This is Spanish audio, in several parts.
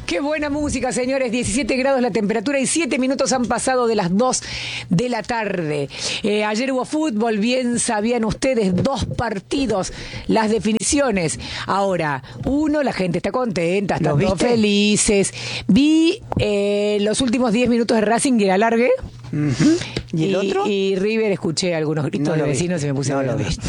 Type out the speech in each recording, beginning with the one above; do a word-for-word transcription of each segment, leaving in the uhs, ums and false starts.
Qué buena música, señores. diecisiete grados la temperatura y siete minutos han pasado de las dos de la tarde. Eh, ayer hubo fútbol, bien sabían ustedes, dos partidos, las definiciones. Ahora, uno, la gente está contenta, están todos felices. Vi eh, los últimos diez minutos de Racing y el alargue. Uh-huh. ¿Y el y, otro? Y River, escuché algunos gritos no de vecinos y me puse no a lo ver. viste.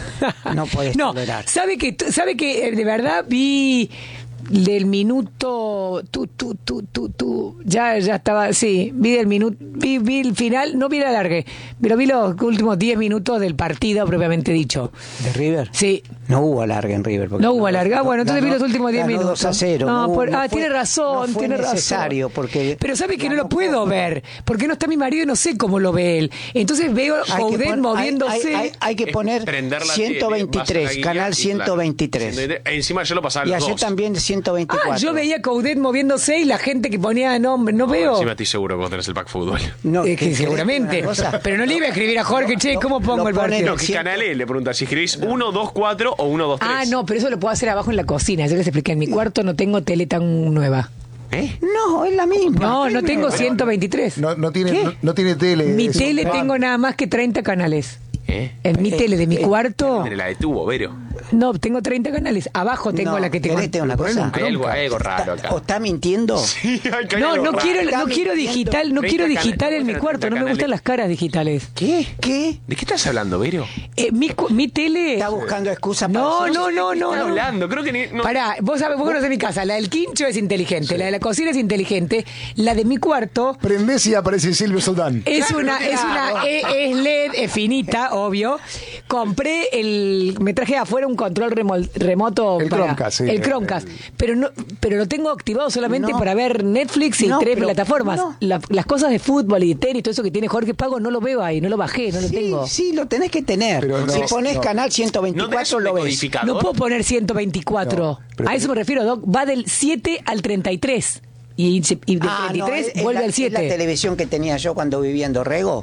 No podés no, tolerar. ¿sabe que, sabe que de verdad vi del minuto tú, tú, tú, tú, tú, ya, ya estaba, sí, vi del minuto, vi, vi el final, no vi el alargue, pero vi los últimos diez minutos del partido propiamente dicho. ¿De River? Sí. No hubo alargue en River. No hubo alargue, ah, bueno, entonces ganó, vi los últimos diez minutos. dos a cero. No, no, por, no ah, fue, tiene razón, no fue tiene necesario razón. porque pero sabe que no lo puedo ver, porque no está mi marido y no sé cómo lo ve él. Entonces veo a Coudet moviéndose. Hay, hay, hay que poner ciento veintitrés, canal ciento veintitrés. Encima yo lo pasaba y los ayer dos. también ciento veinticuatro. Ah, yo veía a Coudet moviéndose y la gente que ponía nombre, no, no veo. Encima estoy seguro que vos tenés el pack fútbol. No, es que seguramente. Pero no le iba a escribir a Jorge, che, ¿cómo pongo el partido? No, ¿qué canal es? Le pregunta si escribís uno, dos, cuatro o uno, dos, tres. Ah, no, pero eso lo puedo hacer abajo en la cocina. Yo les expliqué, en mi cuarto no tengo tele tan nueva. ¿Eh? No, es la misma. No, no tengo ciento veintitrés. No, no, tiene, no, no tiene tele. Mi eso. tele tengo nada más que treinta canales. ¿Eh? En mi Eh, tele de mi eh, cuarto. Tiene la de tubo, Vero. No, tengo treinta canales. Abajo tengo No, la que tengo. ¿querés tener una cosa? Hay algo, hay algo raro ¿Está, acá. ¿O está mintiendo? Sí, hay que- hay No, algo no raro. quiero, no Está quiero mintiendo. digital, no treinta quiero canales, digital en mi treinta cuarto. No me canales. gustan las caras digitales. ¿Qué? ¿Qué? ¿De qué estás hablando, Vero? Eh, mi, cu- mi tele. ¿Está buscando excusas para No, decir- no, no, no. ¿Qué estás no. hablando? Creo que ni... No. Pará, vos sabés, vos conocés mi casa. La del quincho es inteligente, la de la cocina es inteligente, la de mi cuarto Prendés y aparece Silvio Soldán. es Claro, una, es claro. una, es, es L E D, es finita, obvio. Compré el, me traje afuera un control remol- remoto El para Chromecast, sí. el Chromecast, pero no, pero lo tengo activado solamente No. para ver Netflix y No, tres pero- plataformas. no. La- las cosas de fútbol y de tenis, todo eso que tiene Jorge Pago, no lo veo ahí, no lo bajé, no lo Sí, tengo. sí, lo tenés que tener. Pero no, si pones no. canal ciento ¿No tenés veinticuatro un lo ves. decodificador? No puedo poner ciento veinticuatro. No, pero- a eso me refiero, Doc. Va del siete al treinta y tres. Y, se- y del Ah, treinta y tres no, es- es vuelve la- al Es la siete. televisión que tenía yo cuando vivía en Dorrego.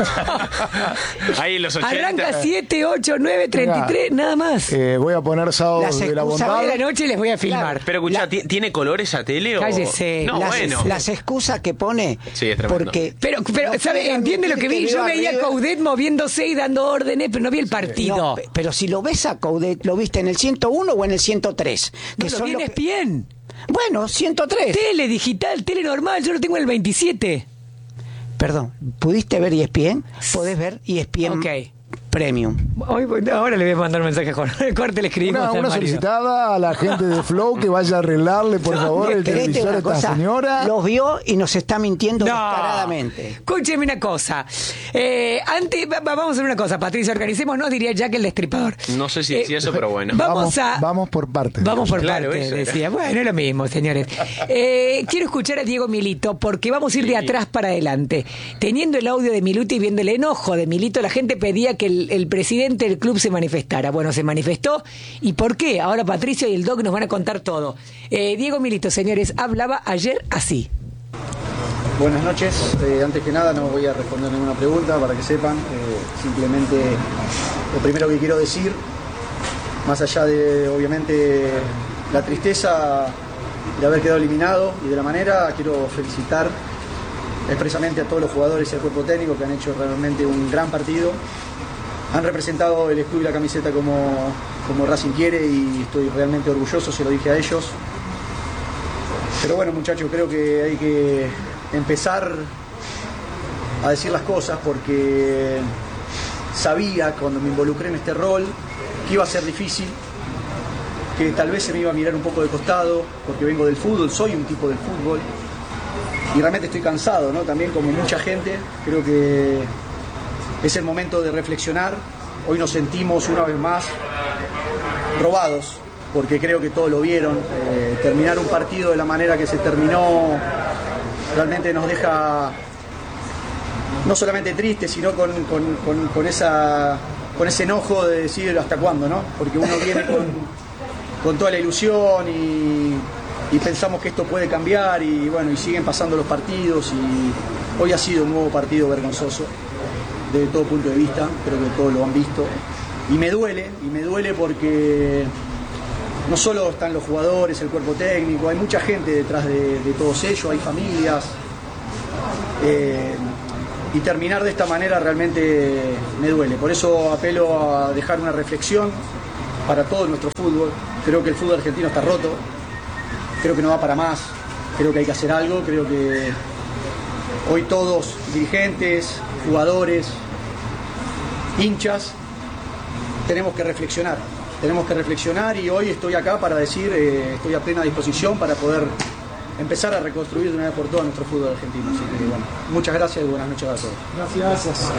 Ahí en los ochenta. Arranca siete, ocho, nueve, treinta y tres, nada más. Eh, voy a poner sábado Las de la excusas bondad. A la noche les voy a filmar. Pero escuchá, ¿ti- ¿tiene color esa tele o...? Cállese. No, las, bueno. las excusas que pone. Sí, es tremendo. Porque Pero, pero no ¿sabe? puede ¿Entiende lo que admitir vi? Yo viva veía a River. Coudet moviéndose y dando órdenes, pero no vi el partido. No, pe- pero si lo ves a Coudet, ¿lo viste en el ciento uno o en el ciento tres? No, Que lo son vi en los E S P N. Bueno, ciento tres. Tele digital, tele normal, yo lo tengo en el veintisiete. Perdón, ¿pudiste ver E S P N? Podés ver E S P N Ok. Premium. Hoy, ahora le voy a mandar un mensaje a Jorge. Corte, le escribimos Una, al una marido. solicitada a la gente de Flow que vaya a arreglarle, por favor, el ¿Querés televisor a una esta cosa? señora. Los vio y nos está mintiendo No. descaradamente. Escúcheme una cosa. Eh, antes, va- va- vamos a hacer una cosa, Patricia, organicémonos, diría Jack el Destripador. No sé si Eh, decía eso, pero bueno. Vamos, Vamos, a... vamos por partes. Vamos por Claro, partes, eso era. decía. Bueno, es lo mismo, señores. Eh, quiero escuchar a Diego Milito porque vamos a ir de atrás para adelante. Teniendo el audio de Milito y viendo el enojo de Milito, la gente pedía que el, el presidente del club se manifestara. Bueno, se manifestó. ¿Y por qué? Ahora Patricio y el Doc nos van a contar todo. Eh, Diego Milito, señores, hablaba ayer así. Buenas noches. Eh, antes que nada no voy a responder ninguna pregunta para que sepan. Eh, simplemente lo primero que quiero decir, más allá de obviamente la tristeza de haber quedado eliminado y de la manera, quiero felicitar expresamente a todos los jugadores y al cuerpo técnico que han hecho realmente un gran partido. Han representado el escudo y la camiseta como, como Racing quiere y estoy realmente orgulloso, se lo dije a ellos. Pero bueno, muchachos, creo que hay que empezar a decir las cosas porque sabía cuando me involucré en este rol que iba a ser difícil, que tal vez se me iba a mirar un poco de costado porque vengo del fútbol, soy un tipo del fútbol y realmente estoy cansado, ¿no? También como mucha gente, creo que es el momento de reflexionar. Hoy nos sentimos una vez más robados porque creo que todos lo vieron. Eh, terminar un partido de la manera que se terminó realmente nos deja no solamente tristes, sino con, con, con, con, esa, con ese enojo de decir hasta cuándo, ¿no? Porque uno viene con, con toda la ilusión y, y pensamos que esto puede cambiar y bueno, y siguen pasando los partidos y hoy ha sido un nuevo partido vergonzoso desde todo punto de vista, creo que todos lo han visto y me duele, y me duele porque no solo están los jugadores, el cuerpo técnico, hay mucha gente detrás de, de todos ellos, hay familias. Eh, y terminar de esta manera realmente me duele. Por eso apelo a dejar una reflexión para todo nuestro fútbol. Creo que el fútbol argentino está roto, creo que no va para más, creo que hay que hacer algo, creo que hoy todos, dirigentes, jugadores, hinchas, tenemos que reflexionar. Tenemos que reflexionar y hoy estoy acá para decir, eh, estoy a plena disposición para poder empezar a reconstruir de una vez por todas nuestro fútbol argentino. Así que bueno, muchas gracias y buenas noches a todos. Gracias.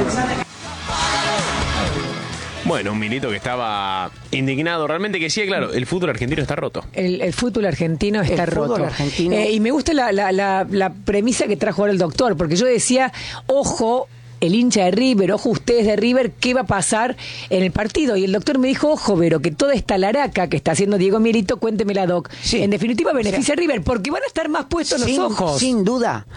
Bueno, un Milito que estaba indignado, realmente que sí, claro, el fútbol argentino está roto. El, el fútbol argentino está el roto. Fútbol argentino. Eh, y me gusta la, la, la, la premisa que trajo ahora el doctor, porque yo decía, ojo, el hincha de River, ojo ustedes de River, ¿qué va a pasar en el partido? Y el doctor me dijo, ojo, Vero, que toda esta laraca que está haciendo Diego Milito, cuéntemela, Doc, sí. en definitiva beneficia O sea, a River, porque van a estar más puestos sin, los ojos. Sin duda,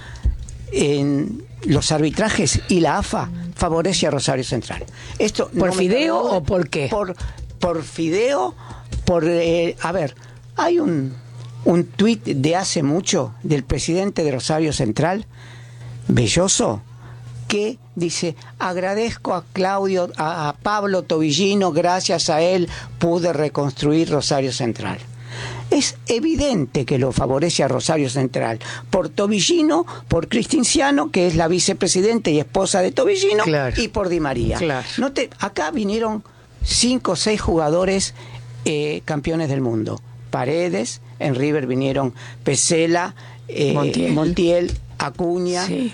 en los arbitrajes y la A F A favorece a Rosario Central. Esto ¿Por no me fideo cabe duda. o por qué? Por, por fideo, por... Eh, a ver, hay un, un tuit de hace mucho del presidente de Rosario Central, Belloso, que dice, agradezco a Claudio, a, a Pablo Tobillino, gracias a él pude reconstruir Rosario Central. Es evidente que lo favorece a Rosario Central, por Tobillino, por Cristinciano, que es la vicepresidenta y esposa de Tobillino, Claro. y por Di María. Claro. No te, acá vinieron cinco o seis jugadores eh, campeones del mundo. Paredes, en River vinieron Pesela, eh, Montiel. Montiel, Acuña. Sí.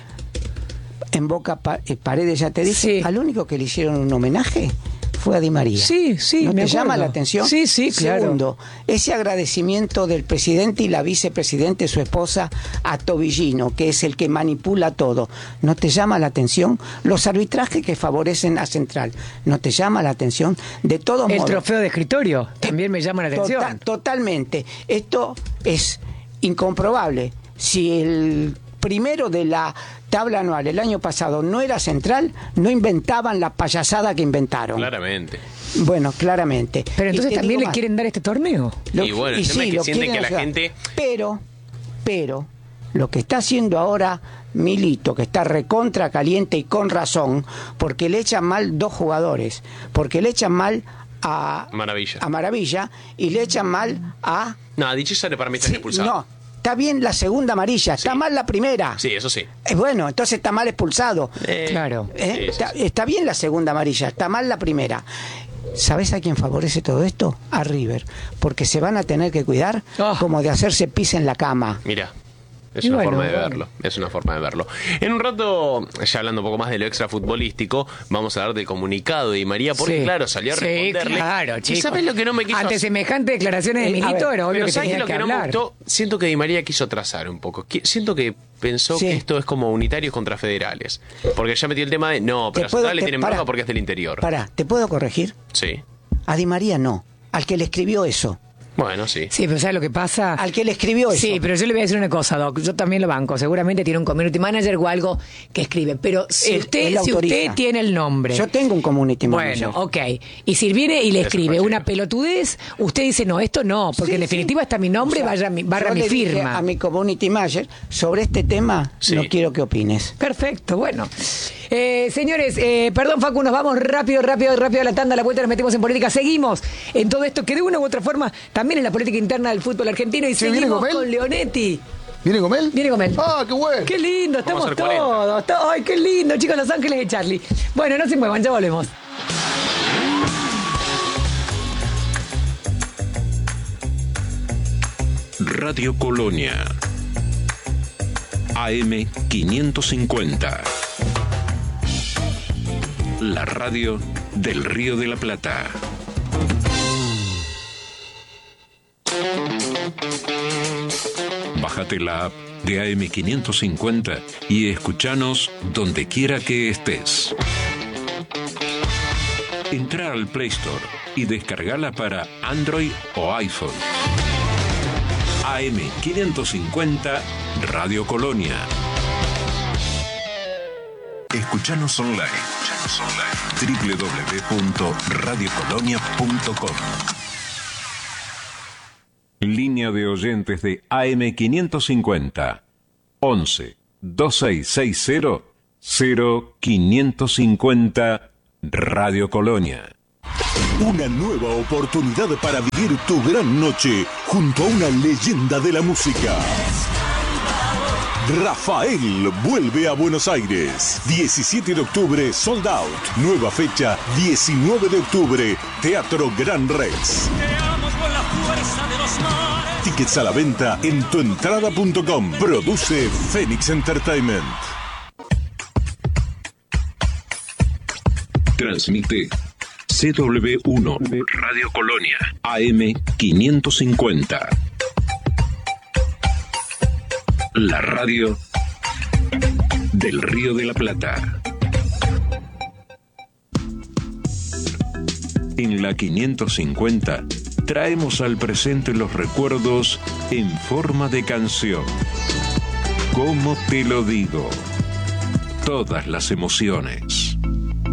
En Boca, Paredes, ya te dije, Sí. al único que le hicieron un homenaje fue a Di María. Sí, sí, ¿No me te llama acuerdo. la atención? Sí, sí, claro. Segundo, ese agradecimiento del presidente y la vicepresidente, su esposa, a Tobillino, que es el que manipula todo. ¿No te llama la atención? Los arbitrajes que favorecen a Central. ¿No te llama la atención? De todos El modos. trofeo de escritorio también me llama la atención. Tota- totalmente. Esto es incomprobable. Si el primero de la tabla anual el año pasado no era Central, no inventaban la payasada que inventaron. Claramente. Bueno, claramente. Pero Y entonces te también digo le más. quieren dar este torneo. Lo- Y bueno, el tema es que lo sienten quieren que la ayudar. gente- Pero, pero, lo que está haciendo ahora Milito, que está recontra caliente y con razón, porque le echan mal dos jugadores, porque le echan mal a Maravilla. a Maravilla y le echan mal a... No, dicho eso, para mí está Sí, expulsado. no, está bien la segunda amarilla, está Sí. mal la primera. Sí, eso sí. Eh, bueno, entonces está mal expulsado. Eh, Claro. ¿Eh? sí, sí, está, sí. está bien la segunda amarilla, está mal la primera. ¿Sabes a quién favorece todo esto? A River. Porque se van a tener que cuidar Oh. como de hacerse pis en la cama. Mira. Es Y una bueno, forma de bueno. verlo, es una forma de verlo. En un rato, ya hablando un poco más de lo extra futbolístico, vamos a hablar del comunicado de Di María, porque Sí. claro, salió a Sí, responderle. claro, ¿Y chicos. sabes lo que no me quiso Ante hacer? semejante declaraciones de Eh, a Milito, ver, era obvio Pero que ¿sabes tenía lo que, que no me hablar. gustó? Siento que Di María quiso trazar un poco. Qui- Siento que pensó Sí. que esto es como unitarios contra federales. Porque ya metió el tema de, no, pero a Te puedo- Central le te- tienen pará. bronca porque es del interior. Pará, ¿te puedo corregir? Sí. A Di María no. Al que le escribió eso. Bueno, sí. Sí, pero ¿sabes lo que pasa? Al que le escribió eso. Sí, pero yo le voy a decir una cosa, Doc. Yo también lo banco. Seguramente tiene un community manager o algo que escribe. Pero si Él- usted, él si autoriza. usted tiene el nombre. Yo tengo un community manager. Bueno, ok. Y si viene y le Eso escribe es una fácil. pelotudez, usted dice, no, esto no, porque Sí, en definitiva sí. está mi nombre, O sea, vaya mi, barra yo mi le dije firma. a mi community manager, sobre este tema Sí. no quiero que opines. Perfecto, bueno. Eh, señores, eh, perdón Facu, nos vamos rápido, rápido, rápido a la tanda, a la vuelta nos metemos en política. Seguimos en todo esto que de una u otra forma también en la política interna del fútbol argentino y ¿Se viene seguimos Gomel? con Leonetti. ¿Viene con él? Viene Gomel. Ah, qué bueno. Qué lindo, Vamos a estamos hacer cuarenta. todos. to- Ay, qué lindo, chicos, Los Ángeles de Charlie. Bueno, no se muevan, ya volvemos. Radio Colonia. A M quinientos cincuenta. La radio del Río de la Plata. Bájate la app de A M quinientos cincuenta y escúchanos donde quiera que estés. Entra al Play Store y descargala para Android o iPhone. A M quinientos cincuenta Radio Colonia. Escuchanos online. Escuchanos online. doble u doble u doble u punto radio colonia punto com. Línea de oyentes de A M quinientos cincuenta. once, veintiséis sesenta, cero quinientos cincuenta Radio Colonia. Una nueva oportunidad para vivir tu gran noche junto a una leyenda de la música. Rafael vuelve a Buenos Aires. diecisiete de octubre, sold out. Nueva fecha, diecinueve de octubre, Teatro Gran Rex. Tickets a la venta en tuentrada punto com. Produce Phoenix Entertainment. Transmite C W uno Radio Colonia A M quinientos cincuenta. La radio del Río de la Plata. En la quinientos cincuenta traemos al presente los recuerdos en forma de canción. ¿Cómo te lo digo? Todas las emociones.